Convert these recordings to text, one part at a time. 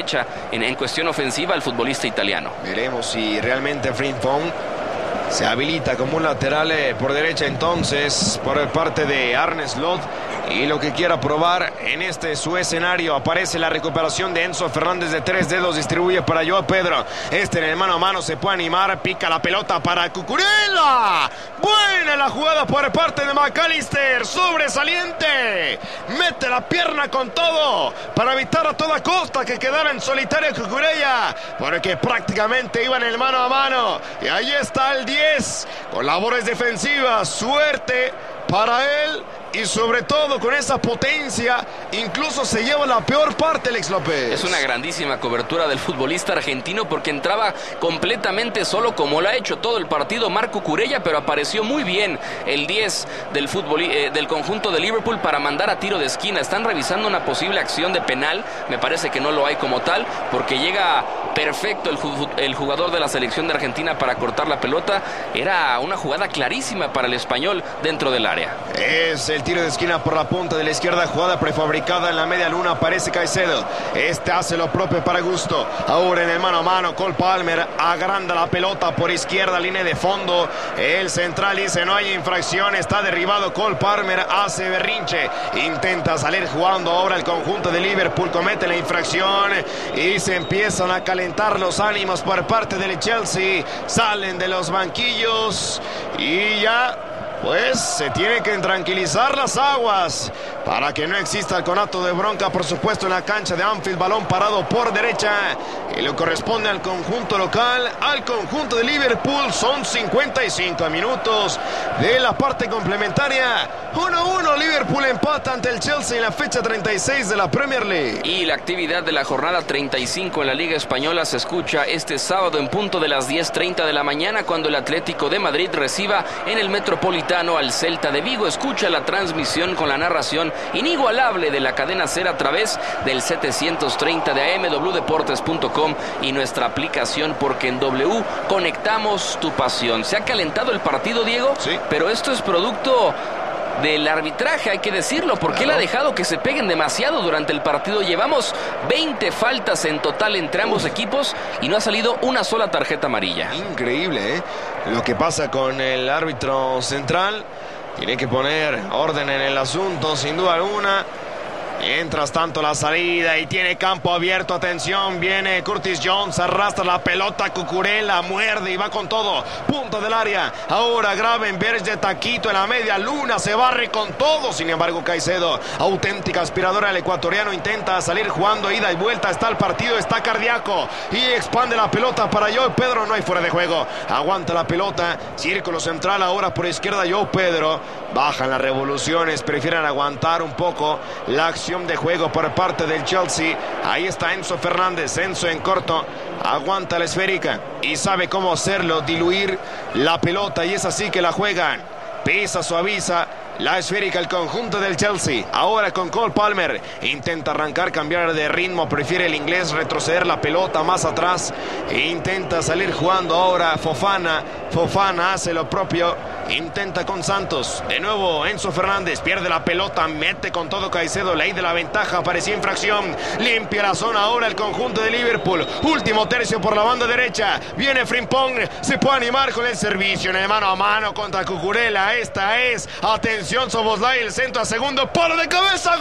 derecha en cuestión ofensiva al futbolista italiano. Veremos si realmente Frimpong se habilita como un lateral por derecha entonces por parte de Arne Slot. Y lo que quiera probar en este su escenario. Aparece la recuperación de Enzo Fernández de 3 dedos. Distribuye para Joao Pedro. En el mano a mano se puede animar. Pica la pelota para Cucurella. Buena la jugada por parte de McAllister. Sobresaliente. Mete la pierna con todo para evitar a toda costa que quedara en solitario Cucurella, porque prácticamente iba en el mano a mano. Y ahí está el 10 con labores defensivas. Suerte para él. Y sobre todo con esa potencia, incluso se lleva la peor parte, Alex López. Es una grandísima cobertura del futbolista argentino porque entraba completamente solo, como lo ha hecho todo el partido Marco Cucurella, pero apareció muy bien el 10 del conjunto de Liverpool para mandar a tiro de esquina. Están revisando una posible acción de penal, me parece que no lo hay como tal, porque llega perfecto el jugador de la selección de Argentina para cortar la pelota. Era una jugada clarísima para el español dentro del área. Es el tiro de esquina por la punta de la izquierda, jugada prefabricada en la media luna. Aparece Caicedo, hace lo propio para Gusto. Ahora en el mano a mano, Cole Palmer agranda la pelota por izquierda, línea de fondo. El central dice no hay infracción, está derribado. Cole Palmer hace berrinche, intenta salir jugando ahora el conjunto de Liverpool, comete la infracción y se empiezan a calentar los ánimos por parte del Chelsea. Salen de los banquillos y ya pues se tienen que tranquilizar las aguas para que no exista el conato de bronca, por supuesto, en la cancha de Anfield. Balón parado por derecha y le corresponde al conjunto local, al conjunto de Liverpool. Son 55 minutos de la parte complementaria. 1-1, Liverpool empata ante el Chelsea en la fecha 36 de la Premier League. Y la actividad de la jornada 35 en la Liga Española se escucha este sábado en punto de las 10:30 de la mañana, cuando el Atlético de Madrid reciba en el Metropolitano al Celta de Vigo. Escucha la transmisión con la narración inigualable de la cadena SER a través del 730 de AM, wdeportes.com y nuestra aplicación, porque en W conectamos tu pasión. Se ha calentado el partido, Diego, sí, pero esto es producto del arbitraje, hay que decirlo, porque claro, él ha dejado que se peguen demasiado durante el partido. Llevamos 20 faltas en total entre ambos equipos y no ha salido una sola tarjeta amarilla. Increíble, lo que pasa con el árbitro central. Tiene que poner orden en el asunto, sin duda alguna. Mientras tanto la salida y tiene campo abierto, atención, viene Curtis Jones, arrastra la pelota, Cucurella muerde y va con todo, punto del área. Ahora Gravenberch de taquito en la media luna, se barre con todo. Sin embargo Caicedo, auténtica aspiradora, el ecuatoriano intenta salir jugando, ida y vuelta, está el partido, está cardíaco y expande la pelota para Joao Pedro. No hay fuera de juego, aguanta la pelota, círculo central ahora por izquierda. Joao Pedro, bajan las revoluciones, prefieren aguantar un poco la acción de juego por parte del Chelsea. Ahí está Enzo Fernández, Enzo en corto, aguanta la esférica y sabe cómo hacerlo, diluir la pelota, y es así que la juegan. Pisa, suaviza la esférica el conjunto del Chelsea. Ahora con Cole Palmer, intenta arrancar, cambiar de ritmo, prefiere el inglés retroceder la pelota más atrás e intenta salir jugando ahora Fofana hace lo propio, intenta con Santos, de nuevo Enzo Fernández, pierde la pelota, mete con todo Caicedo, ley de la ventaja, parecía infracción, limpia la zona ahora el conjunto de Liverpool. Último tercio por la banda derecha, viene Frimpong, se puede animar con el servicio en el mano a mano contra Cucurella. Esta es, atención, Szoboszlai, el centro a segundo palo de cabeza,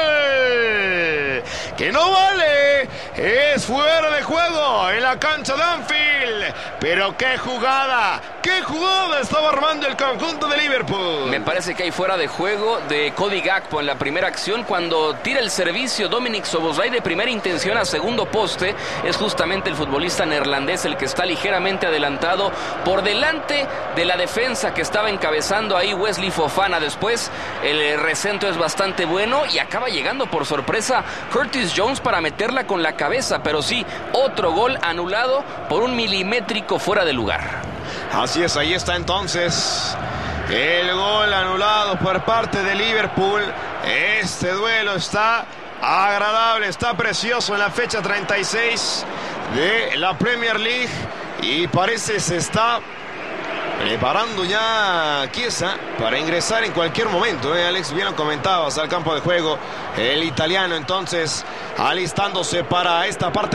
gol que no vale, es fuera de juego en la cancha de Anfield. Pero qué jugada estaba armando el conjunto de Liverpool. Me parece que hay fuera de juego de Cody Gakpo en la primera acción, cuando tira el servicio Dominic Szoboszlai de primera intención a segundo poste. Es justamente el futbolista neerlandés el que está ligeramente adelantado por delante de la defensa que estaba encabezando ahí Wesley Fofana. Después el recentro es bastante bueno y acaba llegando por sorpresa Curtis Jones para meterla con la cabeza, pero sí, otro gol anulado por un milimétrico fuera de lugar. Así es, ahí está entonces el gol anulado por parte de Liverpool. Este duelo está agradable, está precioso en la fecha 36 de la Premier League y parece se está preparando ya Chiesa para ingresar en cualquier momento, Alex, bien lo comentabas, al campo de juego el italiano entonces alistándose para esta parte